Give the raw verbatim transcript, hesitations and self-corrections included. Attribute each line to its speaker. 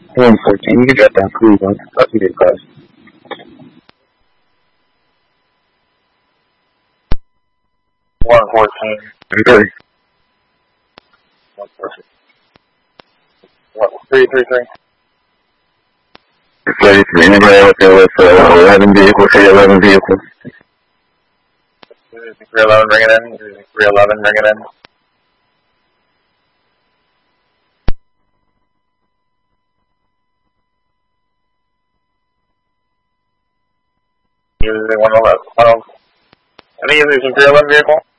Speaker 1: one fourteen, you can drop down, please. I'll see the class.
Speaker 2: one fourteen.
Speaker 1: Three.
Speaker 2: One perfect. What, three three three?
Speaker 1: thirty-three. Anybody out there with uh, eleven vehicles? three eleven vehicles.
Speaker 2: three eleven, bring it in. three eleven, bring it in. Using one eleven. I think he's using three eleven vehicle.